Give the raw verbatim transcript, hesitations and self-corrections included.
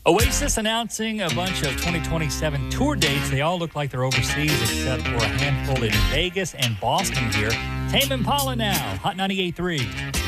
Oasis announcing a bunch of twenty twenty-seven tour dates. They all look like they're overseas, except for a handful in Vegas and Boston here. Tame Impala now, Hot ninety-eight point three.